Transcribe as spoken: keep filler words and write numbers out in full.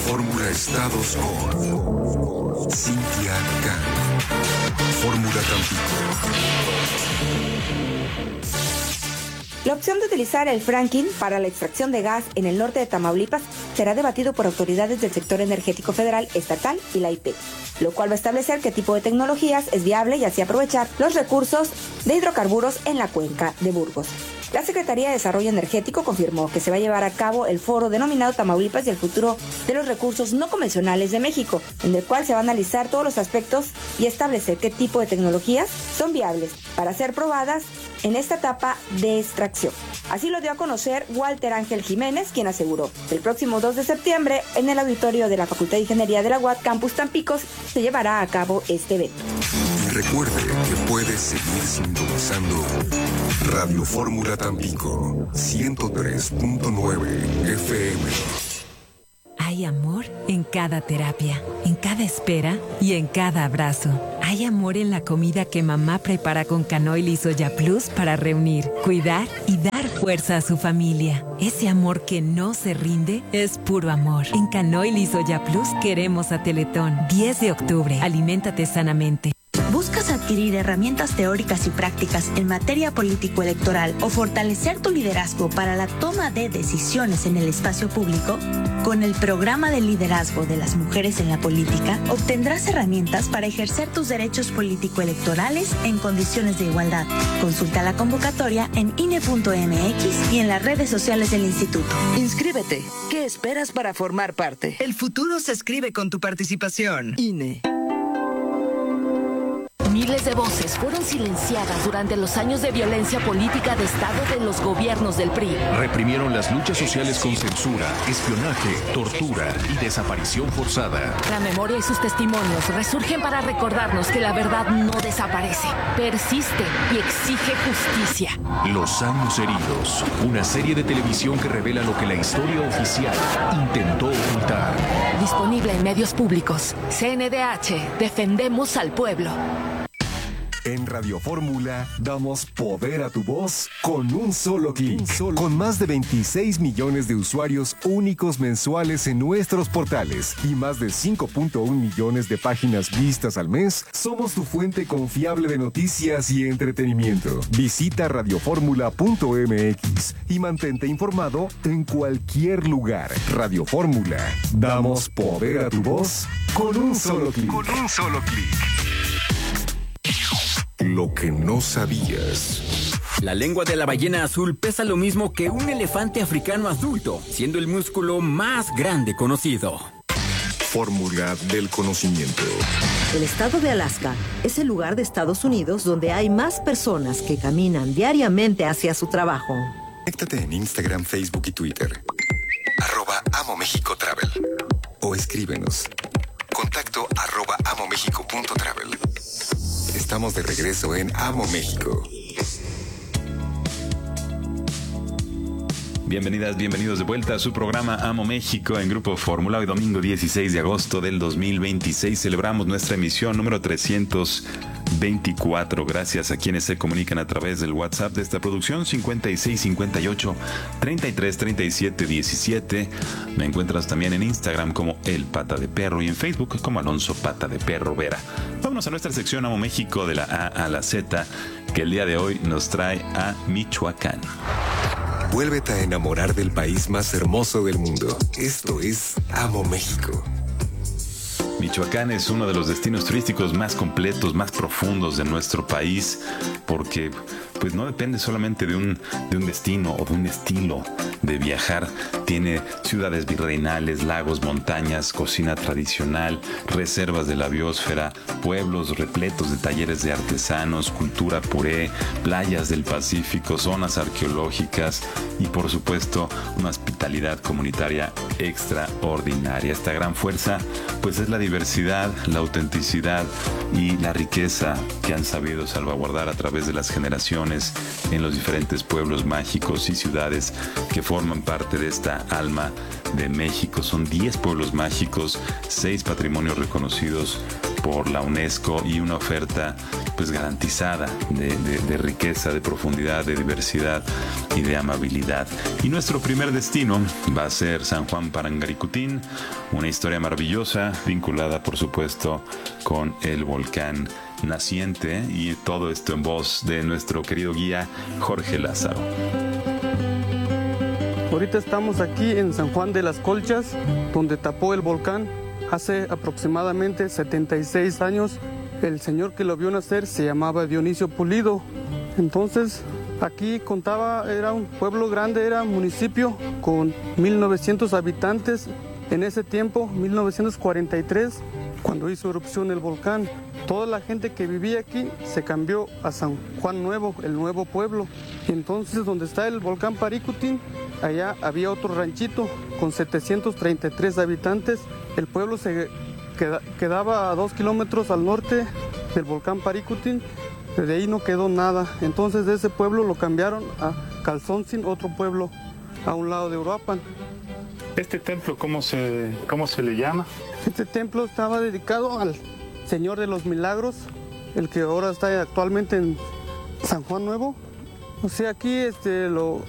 Fórmula Estados con Cintia Can. Fórmula Tampico. La opción de utilizar el fracking para la extracción de gas en el norte de Tamaulipas será debatido por autoridades del sector energético federal, estatal y la I P E C, lo cual va a establecer qué tipo de tecnologías es viable y así aprovechar los recursos de hidrocarburos en la cuenca de Burgos. La Secretaría de Desarrollo Energético confirmó que se va a llevar a cabo el foro denominado Tamaulipas y el futuro de los recursos no convencionales de México, en el cual se va a analizar todos los aspectos y establecer qué tipo de tecnologías son viables para ser probadas en esta etapa de extracción. Así lo dio a conocer Walter Ángel Jiménez, quien aseguró que el próximo dos de septiembre en el auditorio de la Facultad de Ingeniería de la U A T Campus Tampico se llevará a cabo este evento. Y recuerde que puedes seguir sintonizando Radio Fórmula Tampico ciento tres punto nueve F M. Hay amor en cada terapia, en cada espera y en cada abrazo. Hay amor en la comida que mamá prepara con Canoil y Soya Plus para reunir, cuidar y dar fuerza a su familia. Ese amor que no se rinde es puro amor. En Canoil y Soya Plus queremos a Teletón. diez de octubre. Aliméntate sanamente. ¿Buscas adquirir herramientas teóricas y prácticas en materia político-electoral o fortalecer tu liderazgo para la toma de decisiones en el espacio público? Con el programa de liderazgo de las mujeres en la política, obtendrás herramientas para ejercer tus derechos político-electorales en condiciones de igualdad. Consulta la convocatoria en I N E punto M X y en las redes sociales del instituto. Inscríbete. ¿Qué esperas para formar parte? El futuro se escribe con tu participación. I N E. Miles de voces fueron silenciadas durante los años de violencia política de Estado de los gobiernos del P R I. Reprimieron las luchas sociales con censura, espionaje, tortura y desaparición forzada. La memoria y sus testimonios resurgen para recordarnos que la verdad no desaparece, persiste y exige justicia. Los años heridos, una serie de televisión que revela lo que la historia oficial intentó ocultar. Disponible en medios públicos. C N D H, defendemos al pueblo. En Radio Fórmula damos poder a tu voz con un solo clic. Con más de veintiséis millones de usuarios únicos mensuales en nuestros portales y más de cinco punto uno millones de páginas vistas al mes, somos tu fuente confiable de noticias y entretenimiento. Visita radio fórmula punto M X y mantente informado en cualquier lugar. Radio Fórmula, damos poder a tu voz con un solo clic. Con un solo clic. Lo que no sabías. La lengua de la ballena azul pesa lo mismo que un elefante africano adulto, siendo el músculo más grande conocido. Fórmula del conocimiento. El estado de Alaska es el lugar de Estados Unidos donde hay más personas que caminan diariamente hacia su trabajo. Conéctate en Instagram, Facebook y Twitter. Arroba Amo México Travel. O escríbenos. Contacto arroba amomexico punto travel. Estamos de regreso en Amo México. Bienvenidas, bienvenidos de vuelta a su programa Amo México en Grupo Fórmula. Hoy domingo dieciséis de agosto del dos mil veintiséis celebramos nuestra emisión número trescientos veinticuatro. Gracias a quienes se comunican a través del WhatsApp de esta producción cincuenta y seis cincuenta y ocho treinta y tres treinta y siete diecisiete. Me encuentras también en Instagram como El Pata de Perro y en Facebook como Alonso Pata de Perro Vera. Vámonos a nuestra sección Amo México de la A a la Z, que el día de hoy nos trae a Michoacán. Vuélvete a enamorar del país más hermoso del mundo. Esto es Amo México. Michoacán es uno de los destinos turísticos más completos, más profundos de nuestro país, porque pues no depende solamente de un, de un destino o de un estilo de viajar. Tiene ciudades virreinales, lagos, montañas, cocina tradicional, reservas de la biosfera, pueblos repletos de talleres de artesanos, cultura puré, playas del Pacífico, zonas arqueológicas y por supuesto una hospitalidad comunitaria extraordinaria. Esta gran fuerza pues es la diversidad, la autenticidad y la riqueza que han sabido salvaguardar a través de las generaciones erupciones en los diferentes pueblos mágicos y ciudades que forman parte de esta alma de México. Son diez pueblos mágicos, seis patrimonios reconocidos por la UNESCO y una oferta pues garantizada de, de, de riqueza, de profundidad, de diversidad y de amabilidad. Y nuestro primer destino va a ser San Juan Parangaricután, una historia maravillosa vinculada por supuesto con el volcán naciente, y todo esto en voz de nuestro querido guía Jorge Lázaro. Ahorita estamos aquí en San Juan de las Colchas, donde tapó el volcán hace aproximadamente setenta y seis años. El señor que lo vio nacer se llamaba Dionisio Pulido. Entonces, aquí contaba, era un pueblo grande, era un municipio con mil novecientos habitantes. En ese tiempo, mil novecientos cuarenta y tres, cuando hizo erupción el volcán, toda la gente que vivía aquí se cambió a San Juan Nuevo, el nuevo pueblo. Y entonces, donde está el volcán Paricutín, allá había otro ranchito con setecientos treinta y tres habitantes. El pueblo se queda, quedaba a dos kilómetros al norte del volcán Paricutín. De ahí no quedó nada. Entonces de ese pueblo lo cambiaron a Calzoncin, otro pueblo a un lado de Uruapan. ¿Este templo cómo se, cómo se le llama? Este templo estaba dedicado al Señor de los Milagros, el que ahora está actualmente en San Juan Nuevo. O sea, aquí este, lo,